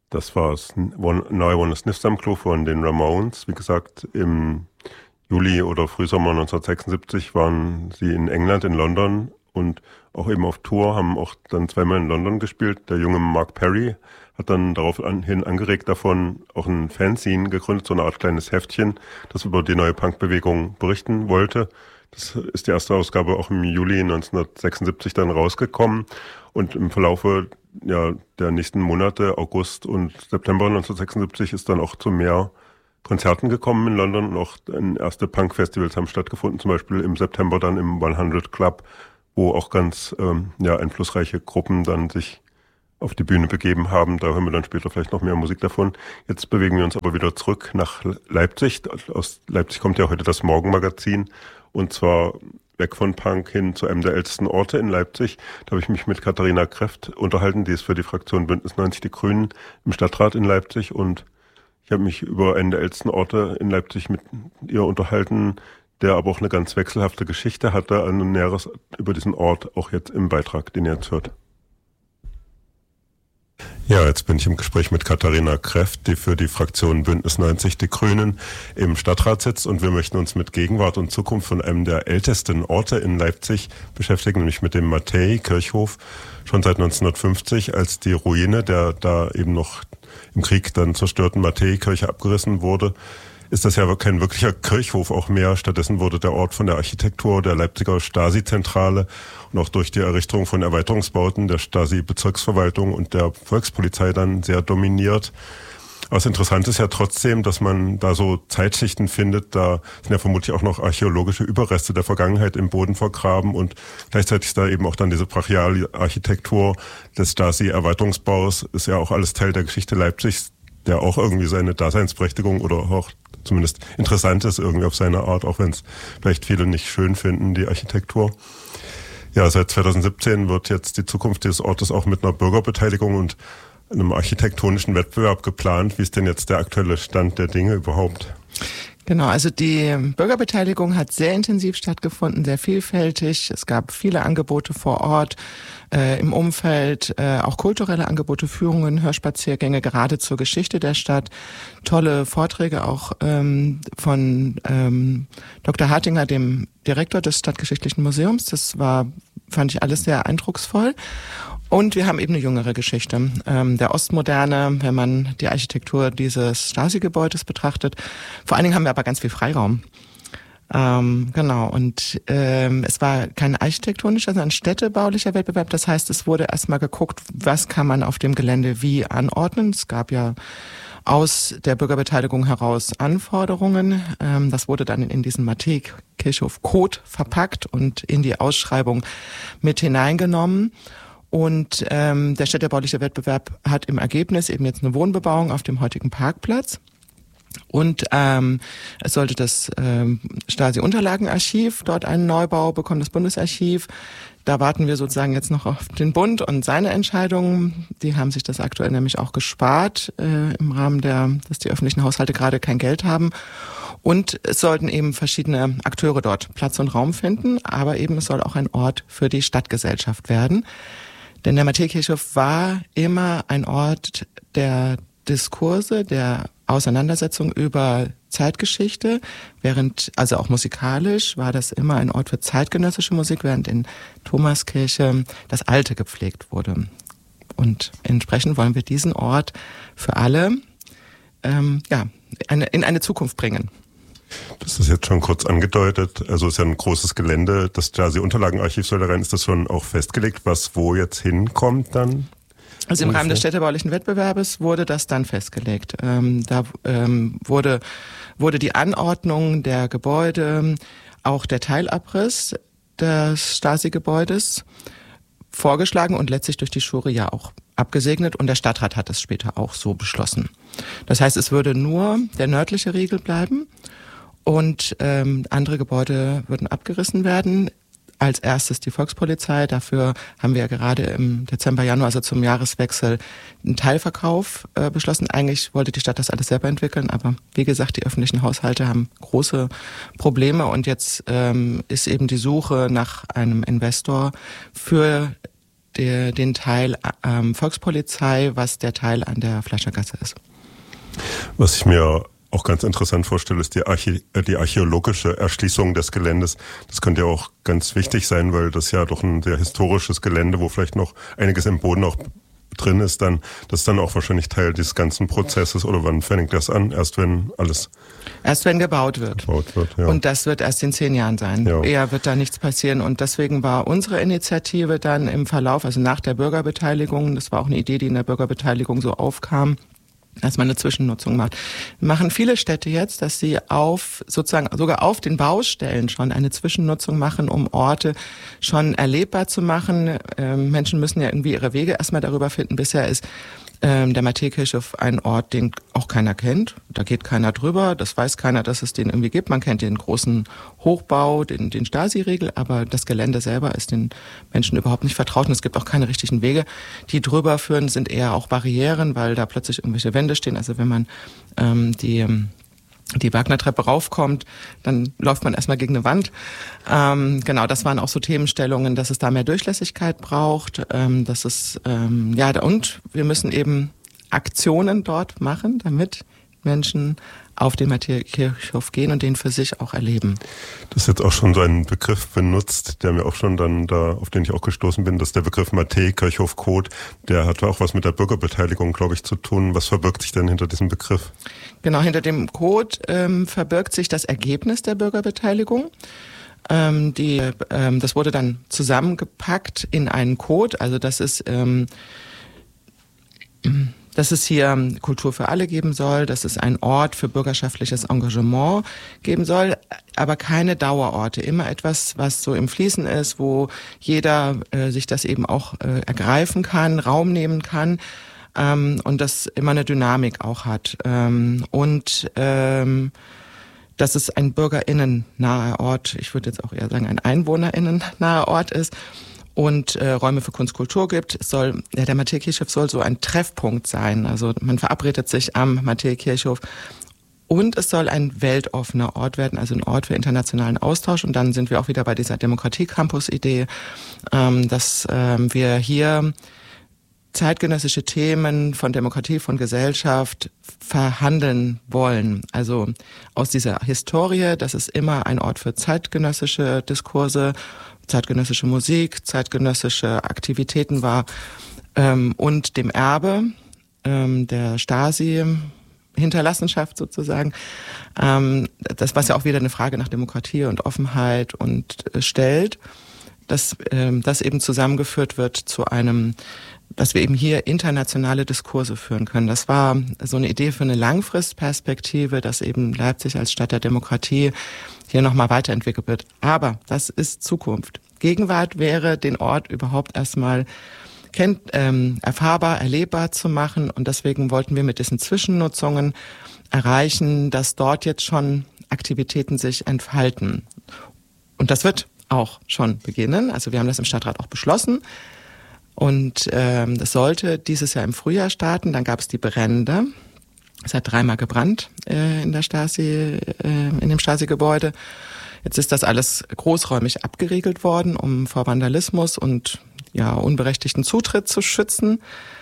Das war das Now I Wanna Sniff Some Glue von den Ramones. Wie gesagt, im Juli oder Frühsommer 1976 waren sie in England, in London und auch eben auf Tour, haben auch dann zweimal in London gespielt. Der junge Mark Perry hat dann daraufhin angeregt davon auch ein Fanzine gegründet, so eine Art kleines Heftchen, das über die neue Punkbewegung berichten wollte. Das ist die erste Ausgabe auch im Juli 1976 dann rausgekommen und im Verlaufe der nächsten Monate, August und September 1976, ist dann auch zu mehr Konzerten gekommen in London und auch erste Punk-Festivals haben stattgefunden, zum Beispiel im September dann im 100 Club, wo auch ganz einflussreiche Gruppen dann sich auf die Bühne begeben haben. Da hören wir dann später vielleicht noch mehr Musik davon. Jetzt bewegen wir uns aber wieder zurück nach Leipzig. Aus Leipzig kommt ja heute das Morgenmagazin und zwar weg von Punk hin zu einem der ältesten Orte in Leipzig. Da habe ich mich mit Katharina Kreft unterhalten, die ist für die Fraktion Bündnis 90 Die Grünen im Stadtrat in Leipzig und ich habe mich über einen der ältesten Orte in Leipzig mit ihr unterhalten, der aber auch eine ganz wechselhafte Geschichte hatte, ein Näheres über diesen Ort auch jetzt im Beitrag, den ihr jetzt hört. Ja, jetzt bin ich im Gespräch mit Katharina Kreft, die für die Fraktion Bündnis 90 Die Grünen im Stadtrat sitzt und wir möchten uns mit Gegenwart und Zukunft von einem der ältesten Orte in Leipzig beschäftigen, nämlich mit dem Matthäi-Kirchhof, schon seit 1950, als die Ruine der da eben noch im Krieg dann zerstörten Matthäi-Kirche abgerissen wurde, ist das ja kein wirklicher Kirchhof auch mehr. Stattdessen wurde der Ort von der Architektur der Leipziger Stasi-Zentrale und auch durch die Errichtung von Erweiterungsbauten der Stasi-Bezirksverwaltung und der Volkspolizei dann sehr dominiert. Aber das Interessante ist ja trotzdem, dass man da so Zeitschichten findet. Da sind ja vermutlich auch noch archäologische Überreste der Vergangenheit im Boden vergraben und gleichzeitig ist da eben auch dann diese brachiale Architektur des Stasi-Erweiterungsbaus. Ist ja auch alles Teil der Geschichte Leipzigs, der auch irgendwie seine Daseinsberechtigung oder auch zumindest interessant ist irgendwie auf seine Art, auch wenn es vielleicht viele nicht schön finden, die Architektur. Ja, seit 2017 wird jetzt die Zukunft des Ortes auch mit einer Bürgerbeteiligung und einem architektonischen Wettbewerb geplant. Wie ist denn jetzt der aktuelle Stand der Dinge überhaupt? Genau, also die Bürgerbeteiligung hat sehr intensiv stattgefunden, sehr vielfältig. Es gab viele Angebote vor Ort, im Umfeld, auch kulturelle Angebote, Führungen, Hörspaziergänge, gerade zur Geschichte der Stadt. Tolle Vorträge auch von Dr. Hartinger, dem Direktor des Stadtgeschichtlichen Museums. Das fand ich alles sehr eindrucksvoll. Und wir haben eben eine jüngere Geschichte, der Ostmoderne, wenn man die Architektur dieses Stasi-Gebäudes betrachtet. Vor allen Dingen haben wir aber ganz viel Freiraum. Genau, und es war kein architektonischer, sondern ein städtebaulicher Wettbewerb. Das heißt, es wurde erstmal geguckt, was kann man auf dem Gelände wie anordnen. Es gab ja aus der Bürgerbeteiligung heraus Anforderungen. Das wurde dann in diesen Matthäi-Kirchhof-Code verpackt und in die Ausschreibung mit hineingenommen. Und der städtebauliche Wettbewerb hat im Ergebnis eben jetzt eine Wohnbebauung auf dem heutigen Parkplatz. Und es sollte das Stasi-Unterlagenarchiv dort einen Neubau bekommen, das Bundesarchiv. Da warten wir sozusagen jetzt noch auf den Bund und seine Entscheidungen. Die haben sich das aktuell nämlich auch gespart, im Rahmen dass die öffentlichen Haushalte gerade kein Geld haben. Und es sollten eben verschiedene Akteure dort Platz und Raum finden, aber eben es soll auch ein Ort für die Stadtgesellschaft werden. Denn der Matthäi-Kirchhof war immer ein Ort der Diskurse, der Auseinandersetzung über Zeitgeschichte, also auch musikalisch war das immer ein Ort für zeitgenössische Musik, während in Thomaskirche das Alte gepflegt wurde. Und entsprechend wollen wir diesen Ort für alle in eine Zukunft bringen. Das ist jetzt schon kurz angedeutet, also es ist ja ein großes Gelände, das Stasi-Unterlagenarchiv soll da rein. Ist das schon auch festgelegt, was wo jetzt hinkommt dann? Also im Rahmen des städtebaulichen Wettbewerbes wurde das dann festgelegt. Wurde die Anordnung der Gebäude, auch der Teilabriss des Stasi-Gebäudes vorgeschlagen und letztlich durch die Jury ja auch abgesegnet und der Stadtrat hat es später auch so beschlossen. Das heißt, es würde nur der nördliche Riegel bleiben und andere Gebäude würden abgerissen werden. Als erstes die Volkspolizei. Dafür haben wir ja gerade im Dezember, Januar, also zum Jahreswechsel, einen Teilverkauf beschlossen. Eigentlich wollte die Stadt das alles selber entwickeln, aber wie gesagt, die öffentlichen Haushalte haben große Probleme und jetzt ist eben die Suche nach einem Investor für den Teil Volkspolizei, was der Teil an der Fleischergasse ist. Was ich mir auch ganz interessant vorstelle, ist die archäologische Erschließung des Geländes. Das könnte ja auch ganz wichtig sein, weil das ja doch ein sehr historisches Gelände, wo vielleicht noch einiges im Boden auch drin ist, das ist dann auch wahrscheinlich Teil des ganzen Prozesses. Oder wann fängt das an? Erst wenn gebaut wird. Ja. Und das wird erst in 10 Jahren sein. Ja. Eher wird da nichts passieren. Und deswegen war unsere Initiative dann im Verlauf, also nach der Bürgerbeteiligung, das war auch eine Idee, die in der Bürgerbeteiligung so aufkam, dass man eine Zwischennutzung macht. Machen viele Städte jetzt, dass sie sogar auf den Baustellen schon eine Zwischennutzung machen, um Orte schon erlebbar zu machen. Menschen müssen ja irgendwie ihre Wege erstmal darüber finden. Bisher ist der Matthäkirchhof ein Ort, den auch keiner kennt. Da geht keiner drüber. Das weiß keiner, dass es den irgendwie gibt. Man kennt den großen Hochbau, den Stasi-Riegel, aber das Gelände selber ist den Menschen überhaupt nicht vertraut. Und es gibt auch keine richtigen Wege, die drüber führen, sind eher auch Barrieren, weil da plötzlich irgendwelche Wände stehen. Also wenn man die Wagner-Treppe raufkommt, dann läuft man erstmal gegen eine Wand. Genau, das waren auch so Themenstellungen, dass es da mehr Durchlässigkeit braucht, und wir müssen eben Aktionen dort machen, damit Menschen auf den Matthäkirchhof gehen und den für sich auch erleben. Das ist jetzt auch schon so ein Begriff benutzt, der mir auch schon auf den ich auch gestoßen bin, dass der Begriff Matthäkirchhof-Code, der hat auch was mit der Bürgerbeteiligung, glaube ich, zu tun. Was verbirgt sich denn hinter diesem Begriff? Genau, hinter dem Code verbirgt sich das Ergebnis der Bürgerbeteiligung. Das wurde dann zusammengepackt in einen Code, also dass es hier Kultur für alle geben soll, dass es einen Ort für bürgerschaftliches Engagement geben soll, aber keine Dauerorte. Immer etwas, was so im Fließen ist, wo jeder sich das eben auch ergreifen kann, Raum nehmen kann, und das immer eine Dynamik auch hat. Dass es ein BürgerInnen-naher Ort, ich würde jetzt auch eher sagen ein EinwohnerInnen-naher Ort ist, und Räume für Kunst, Kultur gibt. Der Matthäkirchhof soll so ein Treffpunkt sein. Also man verabredet sich am Matthäkirchhof. Und es soll ein weltoffener Ort werden, also ein Ort für internationalen Austausch. Und dann sind wir auch wieder bei dieser Demokratie-Campus-Idee, dass wir hier zeitgenössische Themen von Demokratie, von Gesellschaft verhandeln wollen. Also aus dieser Historie, das ist immer ein Ort für zeitgenössische Diskurse, zeitgenössische Musik, zeitgenössische Aktivitäten war, und dem Erbe der Stasi-Hinterlassenschaft sozusagen. Das, was ja auch wieder eine Frage nach Demokratie und Offenheit stellt, dass das eben zusammengeführt wird zu einem, dass wir eben hier internationale Diskurse führen können. Das war so eine Idee für eine Langfristperspektive, dass eben Leipzig als Stadt der Demokratie hier nochmal weiterentwickelt wird. Aber das ist Zukunft. Gegenwart wäre, den Ort überhaupt erstmal erfahrbar, erlebbar zu machen. Und deswegen wollten wir mit diesen Zwischennutzungen erreichen, dass dort jetzt schon Aktivitäten sich entfalten. Und das wird auch schon beginnen. Also wir haben das im Stadtrat auch beschlossen. Und das sollte dieses Jahr im Frühjahr starten. Dann gab es die Brände. Es hat 3-mal gebrannt in dem Stasi-Gebäude. Jetzt ist das alles großräumig abgeriegelt worden, um vor Vandalismus und unberechtigten Zutritt zu schützen.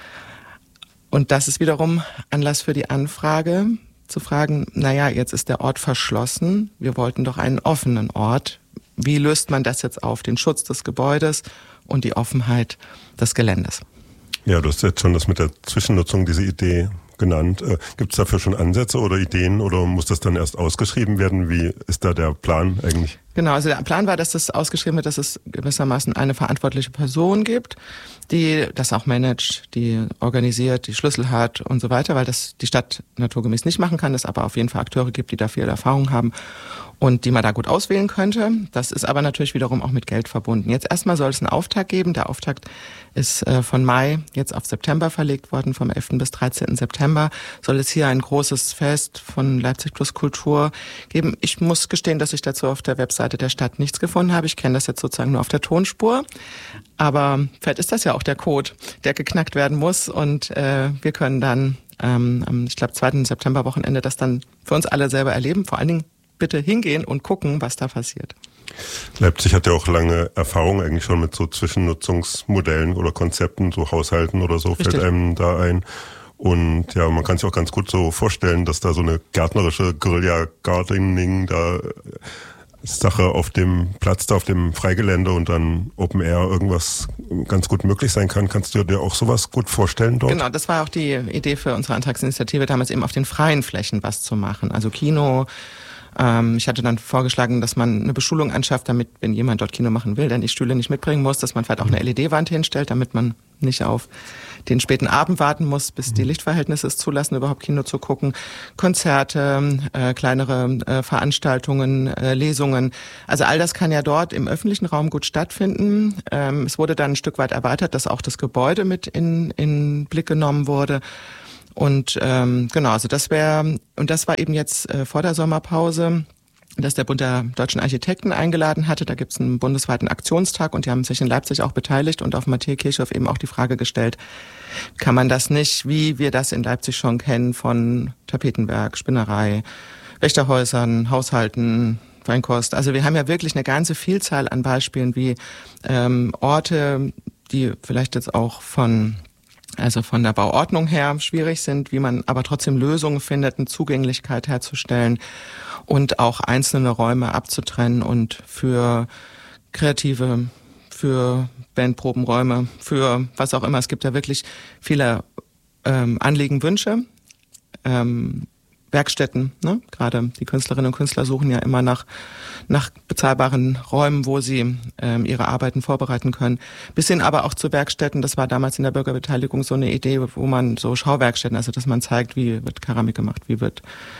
Und das ist wiederum Anlass für die Anfrage, zu fragen, jetzt ist der Ort verschlossen. Wir wollten doch einen offenen Ort. Wie löst man das jetzt auf? Den Schutz des Gebäudes und die Offenheit des Geländes. Ja, du hast jetzt schon das mit der Zwischennutzung, diese Idee genannt. Gibt es dafür schon Ansätze oder Ideen oder muss das dann erst ausgeschrieben werden? Wie ist da der Plan eigentlich? Genau, also der Plan war, dass das ausgeschrieben wird, dass es gewissermaßen eine verantwortliche Person gibt, die das auch managt, die organisiert, die Schlüssel hat und so weiter, weil das die Stadt naturgemäß nicht machen kann, es aber auf jeden Fall Akteure gibt, die da viel Erfahrung haben und die man da gut auswählen könnte. Das ist aber natürlich wiederum auch mit Geld verbunden. Jetzt erstmal soll es einen Auftakt geben. Der Auftakt ist von Mai jetzt auf September verlegt worden. Vom 11. bis 13. September soll es hier ein großes Fest von Leipzig plus Kultur geben. Ich muss gestehen, dass ich dazu auf der Webseite der Stadt nichts gefunden habe. Ich kenne das jetzt sozusagen nur auf der Tonspur. Aber vielleicht ist das ja auch der Code, der geknackt werden muss. Und wir können dann am, 2. September-Wochenende das dann für uns alle selber erleben. Vor allen Dingen bitte hingehen und gucken, was da passiert. Leipzig hat ja auch lange Erfahrung eigentlich schon mit so Zwischennutzungsmodellen oder Konzepten, so Haushalten oder so, Richtig. fällt einem da ein. Und ja, man kann sich auch ganz gut so vorstellen, dass da so eine gärtnerische Guerilla-Gardening da Sache auf dem Platz, da auf dem Freigelände und dann Open Air irgendwas ganz gut möglich sein kann. Kannst du dir auch sowas gut vorstellen dort? Genau, das war auch die Idee für unsere Antragsinitiative, damals eben auf den freien Flächen was zu machen. Also Kino. Ich hatte dann vorgeschlagen, dass man eine Beschulung anschafft, damit, wenn jemand dort Kino machen will, dann die Stühle nicht mitbringen muss, dass man vielleicht auch eine LED-Wand hinstellt, damit man nicht auf den späten Abend warten muss, bis die Lichtverhältnisse es zulassen, überhaupt Kino zu gucken. Konzerte, kleinere Veranstaltungen, Lesungen. Also all das kann ja dort im öffentlichen Raum gut stattfinden. Es wurde dann ein Stück weit erweitert, dass auch das Gebäude mit in Blick genommen wurde. Und genau, also das war eben jetzt vor der Sommerpause, dass der Bund der deutschen Architekten eingeladen hatte. Da gibt es einen bundesweiten Aktionstag und die haben sich in Leipzig auch beteiligt und auf Matthias Kirchhoff eben auch die Frage gestellt, kann man das nicht, wie wir das in Leipzig schon kennen, von Tapetenwerk, Spinnerei, Wächterhäusern, Haushalten, Feinkost. Also wir haben ja wirklich eine ganze Vielzahl an Beispielen, wie Orte, die vielleicht jetzt auch von der Bauordnung her schwierig sind, wie man aber trotzdem Lösungen findet, eine Zugänglichkeit herzustellen und auch einzelne Räume abzutrennen und für Kreative, für Bandprobenräume, für was auch immer. Es gibt ja wirklich viele Anliegen, Wünsche, Werkstätten, ne? Gerade die Künstlerinnen und Künstler suchen ja immer nach bezahlbaren Räumen, wo sie ihre Arbeiten vorbereiten können. Bis hin aber auch zu Werkstätten, das war damals in der Bürgerbeteiligung so eine Idee, wo man so Schauwerkstätten, also dass man zeigt, wie wird Keramik gemacht, wie wird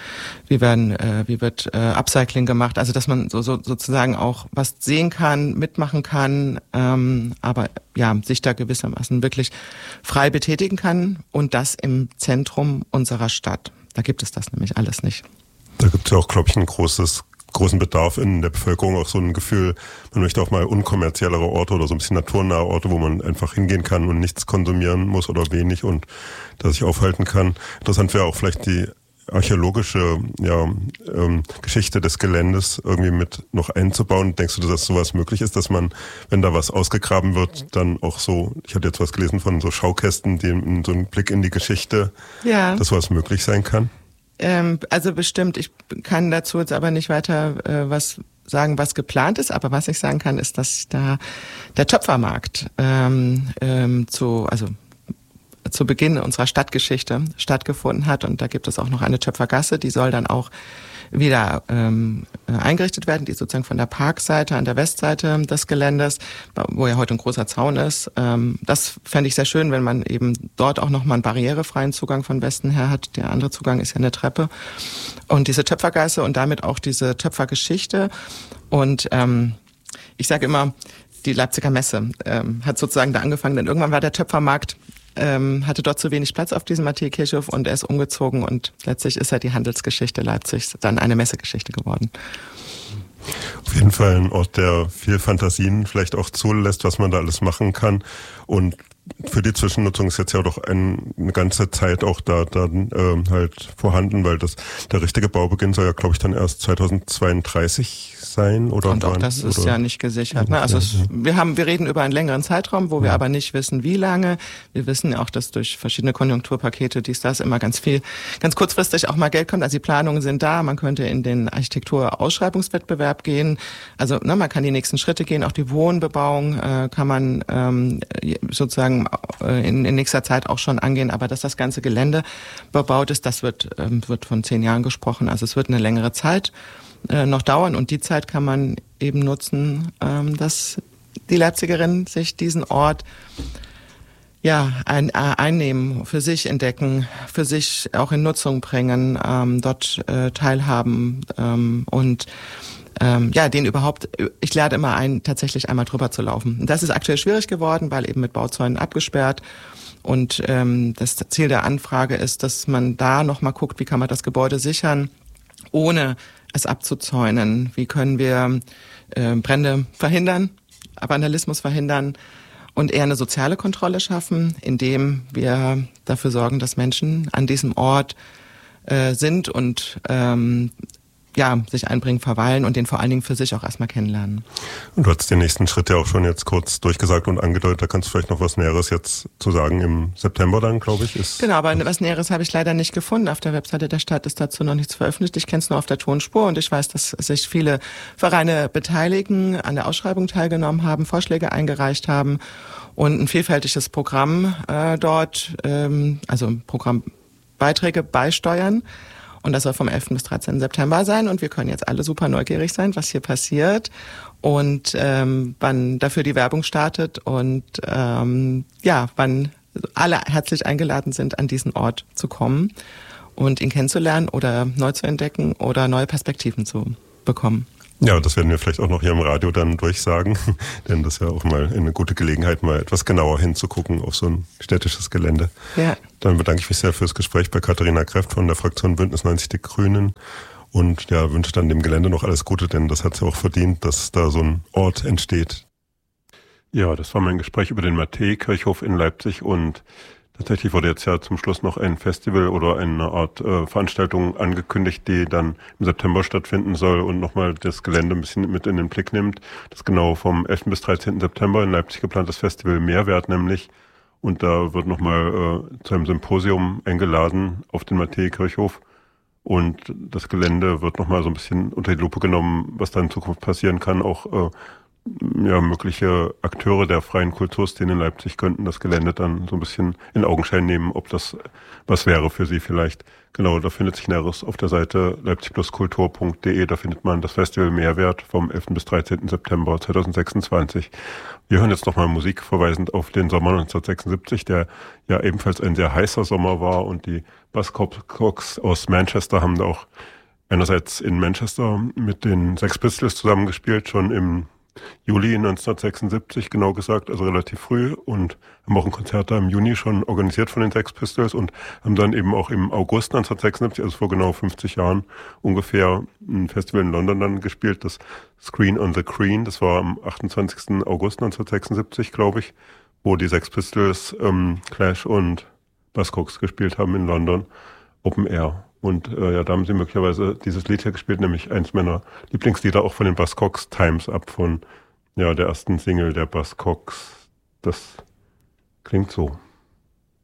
Upcycling gemacht, also dass man sozusagen auch was sehen kann, mitmachen kann, aber ja, sich da gewissermaßen wirklich frei betätigen kann und das im Zentrum unserer Stadt. Da gibt es das nämlich alles nicht. Da gibt es ja auch, glaube ich, einen großen Bedarf in der Bevölkerung, auch so ein Gefühl, man möchte auch mal unkommerziellere Orte oder so ein bisschen naturnahe Orte, wo man einfach hingehen kann und nichts konsumieren muss oder wenig und da sich aufhalten kann. Interessant wäre auch vielleicht die archäologische Geschichte des Geländes irgendwie mit noch einzubauen. Denkst du, dass sowas möglich ist, dass man, wenn da was ausgegraben wird, dann auch so, ich hatte jetzt was gelesen von so Schaukästen, die so einen Blick in die Geschichte, dass sowas möglich sein kann? Also bestimmt, ich kann dazu jetzt aber nicht weiter was sagen, was geplant ist, aber was ich sagen kann, ist, dass da der Töpfermarkt zu Beginn unserer Stadtgeschichte stattgefunden hat und da gibt es auch noch eine Töpfergasse, die soll dann auch wieder eingerichtet werden, die ist sozusagen von der Parkseite an der Westseite des Geländes, wo ja heute ein großer Zaun ist. Das fände ich sehr schön, wenn man eben dort auch nochmal einen barrierefreien Zugang von Westen her hat. Der andere Zugang ist ja eine Treppe. Und diese Töpfergasse und damit auch diese Töpfergeschichte. Und ich sage immer, die Leipziger Messe hat sozusagen da angefangen, denn irgendwann war der Töpfermarkt hatte dort zu wenig Platz auf diesem Matthias Kirchhoff und er ist umgezogen und letztlich ist die Handelsgeschichte Leipzigs dann eine Messegeschichte geworden. Auf jeden Fall ein Ort, der viel Fantasien vielleicht auch zulässt, was man da alles machen kann. Und für die Zwischennutzung ist jetzt ja doch eine ganze Zeit auch da halt vorhanden, weil der richtige Baubeginn soll ja, glaube ich, dann erst 2032 sein oder und auch das ist ja nicht gesichert. Ne? Also wir reden über einen längeren Zeitraum, wo wir aber nicht wissen, wie lange. Wir wissen auch, dass durch verschiedene Konjunkturpakete das immer ganz kurzfristig auch mal Geld kommt. Also die Planungen sind da. Man könnte in den Architekturausschreibungswettbewerb gehen. Also man kann die nächsten Schritte gehen. Auch die Wohnbebauung kann man sozusagen in nächster Zeit auch schon angehen. Aber dass das ganze Gelände bebaut ist, das wird von 10 Jahren gesprochen. Also es wird eine längere Zeit noch dauern und die Zeit kann man eben nutzen, dass die Leipzigerinnen sich diesen Ort einnehmen, für sich entdecken, für sich auch in Nutzung bringen, dort teilhaben und den überhaupt, ich lade immer ein, tatsächlich einmal drüber zu laufen. Das ist aktuell schwierig geworden, weil eben mit Bauzäunen abgesperrt. Und das Ziel der Anfrage ist, dass man da nochmal guckt, wie kann man das Gebäude sichern, ohne es abzuzäunen. Wie können wir Brände verhindern, Vandalismus verhindern und eher eine soziale Kontrolle schaffen, indem wir dafür sorgen, dass Menschen an diesem Ort sind und sich einbringen, verweilen und den vor allen Dingen für sich auch erstmal kennenlernen. Und du hast den nächsten Schritt ja auch schon jetzt kurz durchgesagt und angedeutet. Da kannst du vielleicht noch was Näheres jetzt zu sagen im September dann, glaube ich. Genau, aber was Näheres habe ich leider nicht gefunden. Auf der Webseite der Stadt ist dazu noch nichts veröffentlicht. Ich kenne es nur auf der Tonspur und ich weiß, dass sich viele Vereine beteiligen, an der Ausschreibung teilgenommen haben, Vorschläge eingereicht haben und ein vielfältiges Programm dort, also Programmbeiträge beisteuern. Und das soll vom 11. bis 13. September sein. Und wir können jetzt alle super neugierig sein, was hier passiert und wann dafür die Werbung startet und wann alle herzlich eingeladen sind, an diesen Ort zu kommen und ihn kennenzulernen oder neu zu entdecken oder neue Perspektiven zu bekommen. Ja, das werden wir vielleicht auch noch hier im Radio dann durchsagen, denn das ist ja auch mal eine gute Gelegenheit, mal etwas genauer hinzugucken auf so ein städtisches Gelände. Ja. Dann bedanke ich mich sehr fürs Gespräch bei Katharina Kreft von der Fraktion Bündnis 90 Die Grünen und ja, wünsche dann dem Gelände noch alles Gute, denn das hat es ja auch verdient, dass da so ein Ort entsteht. Ja, das war mein Gespräch über den Matthäi-Kirchhof in Leipzig und tatsächlich wurde jetzt ja zum Schluss noch ein Festival oder eine Art Veranstaltung angekündigt, die dann im September stattfinden soll und nochmal das Gelände ein bisschen mit in den Blick nimmt. Das genau vom 11. bis 13. September in Leipzig geplantes Festival Mehrwert nämlich. Und da wird nochmal zu einem Symposium eingeladen auf den Matthäi-Kirchhof. Und das Gelände wird nochmal so ein bisschen unter die Lupe genommen, was da in Zukunft passieren kann. Auch mögliche Akteure der freien Kulturszene in Leipzig könnten das Gelände dann so ein bisschen in Augenschein nehmen, ob das was wäre für sie vielleicht. Genau, da findet sich Näheres auf der Seite leipzigpluskultur.de. Da findet man das Festival Mehrwert vom 11. bis 13. September 2026. Wir hören jetzt nochmal Musik verweisend auf den Sommer 1976, der ja ebenfalls ein sehr heißer Sommer war und die Buzzcocks aus Manchester haben da auch einerseits in Manchester mit den Sex Pistols zusammengespielt, schon im Juli 1976, genau gesagt, also relativ früh und haben auch ein Konzert da im Juni schon organisiert von den Sex Pistols und haben dann eben auch im August 1976, also vor genau 50 Jahren ungefähr, ein Festival in London dann gespielt, das Screen on the Green, das war am 28. August 1976, glaube ich, wo die Sex Pistols Clash und Buzzcocks gespielt haben in London, Open Air. Und da haben sie möglicherweise dieses Lied hier gespielt, nämlich eins meiner Lieblingslieder auch von den Buzzcocks, Time's Up, von der ersten Single der Buzzcocks. Das klingt so.